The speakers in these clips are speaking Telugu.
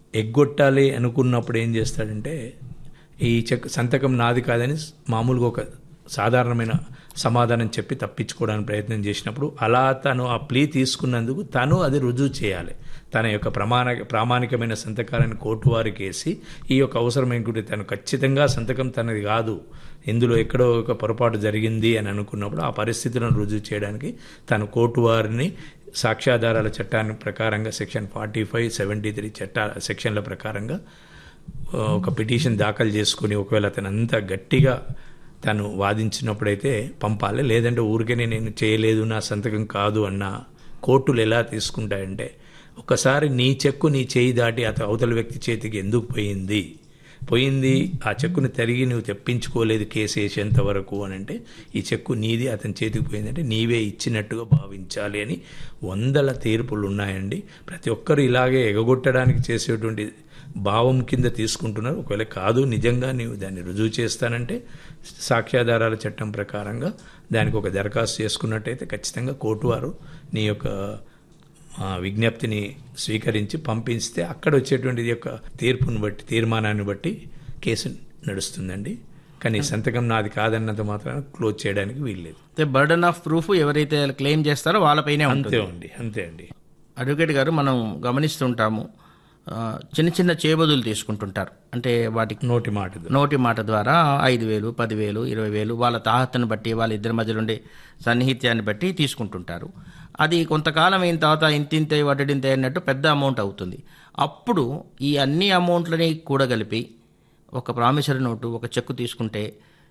ఎగ్గొట్టాలి అనుకున్నప్పుడు ఏం చేస్తాడంటే ఈ చెక్ సంతకం నాది కాదని మామూలుగా ఒక సాధారణమైన సమాధానం చెప్పి తప్పించుకోవడానికి ప్రయత్నం చేసినప్పుడు అలా తను ఆ ప్లీ తీసుకున్నందుకు తను అది రుజువు చేయాలి. తన యొక్క ప్రామాణికమైన సంతకాలను కోర్టు వారికి వేసి ఈ యొక్క అవసరం ఏంటంటే తను ఖచ్చితంగా సంతకం తనది కాదు, ఇందులో ఎక్కడో ఒక పొరపాటు జరిగింది అని అనుకున్నప్పుడు ఆ పరిస్థితులను రుజువు చేయడానికి తను కోర్టు వారిని సాక్ష్యాధారాల చట్టాన్ని ప్రకారంగా సెక్షన్ 45, 73 సెక్షన్ల ప్రకారంగా ఒక పిటిషన్ దాఖలు చేసుకుని ఒకవేళ అతను అంతా గట్టిగా తను వాదించినప్పుడైతే పంపాలి. లేదంటే ఊరికనే నేను చేయలేదు, నా సంతకం కాదు అన్న కోర్టులు ఎలా తీసుకుంటాయంటే ఒకసారి నీ చెక్కు నీ చేయి దాటి అవతల వ్యక్తి చేతికి ఎందుకు పోయింది ఆ చెక్కును తిరిగి నువ్వు తెప్పించుకోలేదు కేసు వేసేంత వరకు అని అంటే ఈ చెక్కు నీది అతని చేతికి పోయిందంటే నీవే ఇచ్చినట్టుగా భావించాలి అని వందల తీర్పులు ఉన్నాయండి. ప్రతి ఒక్కరు ఇలాగే ఎగగొట్టడానికి చేసేటువంటి భావం కింద తీసుకుంటున్నారు. ఒకవేళ కాదు నిజంగా నీవు దాన్ని రుజువు చేస్తానంటే సాక్ష్యాధారాల చట్టం ప్రకారంగా దానికి ఒక దరఖాస్తు చేసుకున్నట్టయితే ఖచ్చితంగా కోర్టు వారు నీ యొక్క విజ్ఞప్తిని స్వీకరించి పంపిస్తే అక్కడ వచ్చేటువంటి యొక్క తీర్పును బట్టి తీర్మానాన్ని బట్టి కేసు నడుస్తుందండి. కానీ సంతకం నాది కాదన్నంత మాత్రాన క్లోజ్ చేయడానికి వీల్లేదు. బర్డన్ ఆఫ్ ప్రూఫ్ ఎవరైతే క్లెయిమ్ చేస్తారో వాళ్ళపైనే అంతే అండి. అడ్వకేట్ గారు, మనం గమనిస్తుంటాము చిన్న చిన్న చేబదులు తీసుకుంటుంటారు. అంటే వాటికి నోటి మాట ద్వారా 5,000, 10,000, 20,000 వాళ్ళ తాహతను బట్టి వాళ్ళ ఇద్దరి మధ్యలో ఉండే సన్నిహిత్యాన్ని బట్టి తీసుకుంటుంటారు. అది కొంతకాలం అయిన తర్వాత ఇంతింత వడ్డింత అన్నట్టు పెద్ద అమౌంట్ అవుతుంది. అప్పుడు ఈ అన్ని అమౌంట్లని కూడగలిపి ఒక ప్రామిసరీ నోటు, ఒక చెక్కు తీసుకుంటే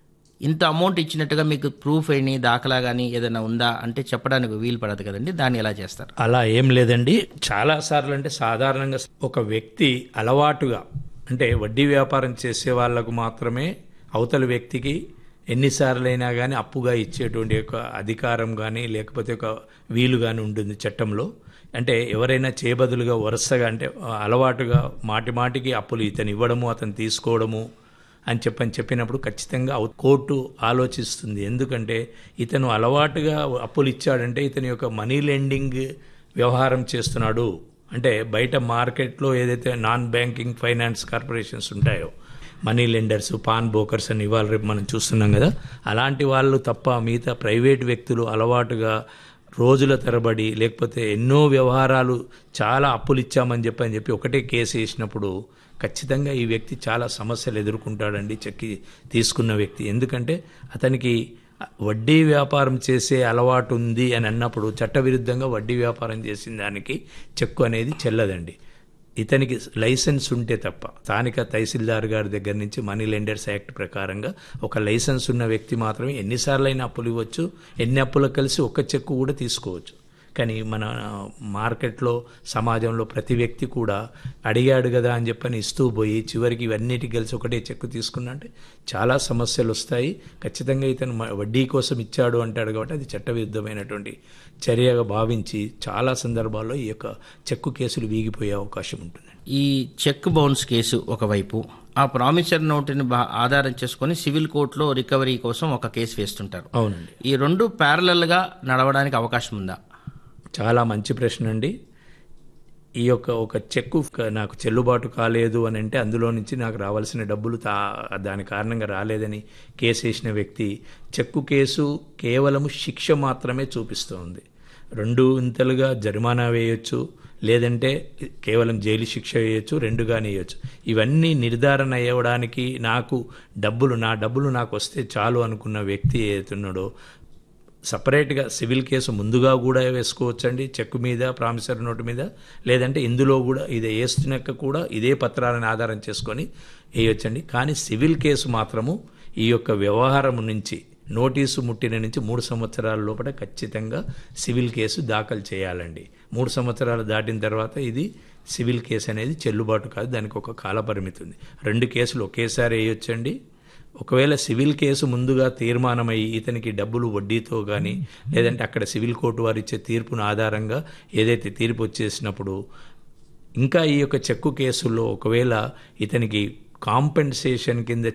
ఇంత అమౌంట్ ఇచ్చినట్టుగా మీకు ప్రూఫ్ అయిన దాఖలా కానీ ఏదైనా ఉందా అంటే చెప్పడానికి వీలు పడదు కదండి. దాన్ని ఎలా చేస్తారు? అలా ఏం లేదండి. చాలాసార్లు అంటే సాధారణంగా ఒక వ్యక్తి అలవాటుగా అంటే వడ్డీ వ్యాపారం చేసే వాళ్ళకు మాత్రమే అవతల వ్యక్తికి ఎన్నిసార్లైనా కానీ అప్పుగా ఇచ్చేటువంటి ఒక అధికారం కానీ లేకపోతే ఒక వీలు కానీ ఉంటుంది చట్టంలో. అంటే ఎవరైనా చేబదులుగా వరుసగా అంటే అలవాటుగా మాటికి అప్పులు ఇతను ఇవ్వడము అతను తీసుకోవడము అని చెప్పినప్పుడు ఖచ్చితంగా కోర్టు ఆలోచిస్తుంది. ఎందుకంటే ఇతను అలవాటుగా అప్పులు ఇచ్చాడంటే ఇతని యొక్క మనీ లెండింగ్ వ్యవహారం చేస్తున్నాడు. అంటే బయట మార్కెట్లో ఏదైతే నాన్ బ్యాంకింగ్ ఫైనాన్స్ కార్పొరేషన్స్ ఉంటాయో మనీ లెండర్స్, పాన్ బ్రోకర్స్ అని ఇవాళ రేపు మనం చూస్తున్నాం కదా, అలాంటి వాళ్ళు తప్ప మిగతా ప్రైవేట్ వ్యక్తులు అలవాటుగా రోజుల తరబడి లేకపోతే ఎన్నో వ్యవహారాలు చాలా అప్పులు ఇచ్చామని చెప్పి ఒకటే కేసు వేసినప్పుడు ఖచ్చితంగా ఈ వ్యక్తి చాలా సమస్యలు ఎదుర్కొంటాడండి, చెక్కి తీసుకున్న వ్యక్తి. ఎందుకంటే అతనికి వడ్డీ వ్యాపారం చేసే అలవాటు ఉంది అని అన్నప్పుడు చట్టవిరుద్ధంగా వడ్డీ వ్యాపారం చేసిన దానికి చెక్కు అనేది చెల్లదండి. ఇతనికి లైసెన్స్ ఉంటే తప్ప స్థానిక తహసీల్దార్ గారి దగ్గర నుంచి మనీ లెండర్స్ యాక్ట్ ప్రకారంగా ఒక లైసెన్స్ ఉన్న వ్యక్తి మాత్రమే ఎన్నిసార్లైనా అప్పులు ఇవ్వచ్చు, ఎన్ని అప్పులకు కలిసి ఒక్క చెక్కు కూడా తీసుకోవచ్చు. కానీ మన మార్కెట్లో సమాజంలో ప్రతి వ్యక్తి కూడా అడిగాడు కదా అని చెప్పని ఇస్తూ పోయి చివరికి ఇవన్నిటికి కలిసి ఒకటే చెక్కు తీసుకున్నా అంటే చాలా సమస్యలు వస్తాయి. ఖచ్చితంగా ఇతను వడ్డీ కోసం ఇచ్చాడు అంటాడు కాబట్టి అది చట్టవిరుద్ధమైనటువంటి చర్యగా భావించి చాలా సందర్భాల్లో ఈ యొక్క చెక్కు కేసులు వీగిపోయే అవకాశం ఉంటుంది. ఈ చెక్ బౌన్స్ కేసు ఒకవైపు, ఆ ప్రామిసరీ నోటుని ఆధారం చేసుకొని సివిల్ కోర్టులో రికవరీ కోసం ఒక కేసు వేస్తుంటారు. అవునండి. ఈ రెండు ప్యారలల్గా నడవడానికి అవకాశం ఉందా? చాలా మంచి ప్రశ్న అండి. ఈ యొక్క ఒక చెక్కు నాకు చెల్లుబాటు కాలేదు అని అంటే అందులో నుంచి నాకు రావాల్సిన డబ్బులు దాని కారణంగా రాలేదని కేసు వేసిన వ్యక్తి చెక్కు కేసు కేవలము శిక్ష మాత్రమే చూపిస్తుంది. 2 ఇంతలుగా జరిమానా వేయొచ్చు, లేదంటే కేవలం జైలు శిక్ష వేయచ్చు, 2గానే వేయచ్చు. ఇవన్నీ నిర్ధారణ అయ్యడానికి నా డబ్బులు నాకు వస్తే చాలు అనుకున్న వ్యక్తి ఏతున్నాడో సపరేట్గా సివిల్ కేసు ముందుగా కూడా వేసుకోవచ్చండి, చెక్కు మీద, ప్రామిసరీ నోటు మీద. లేదంటే ఇందులో కూడా ఇదే వేస్తున్నాక కూడా ఇదే పత్రాలను ఆధారం చేసుకొని వేయొచ్చండి. కానీ సివిల్ కేసు మాత్రము ఈ యొక్క వ్యవహారం నుంచి నోటీసు ముట్టిన నుంచి 3 సంవత్సరాల లోపల ఖచ్చితంగా సివిల్ కేసు దాఖలు చేయాలండి. 3 సంవత్సరాలు దాటిన తర్వాత ఇది సివిల్ కేసు అనేది చెల్లుబాటు కాదు, దానికి ఒక కాలపరిమితి ఉంది. 2 కేసులు ఒకేసారి వేయొచ్చండి. ఒకవేళ సివిల్ కేసు ముందుగా తీర్మానమై ఇతనికి డబ్బులు వడ్డీతో కానీ లేదంటే అక్కడ సివిల్ కోర్టు వారు ఇచ్చే తీర్పును ఆధారంగా ఏదైతే తీర్పు వచ్చేసినప్పుడు ఇంకా ఈ యొక్క చెక్కు కేసుల్లో ఒకవేళ ఇతనికి కాంపెన్సేషన్ కింద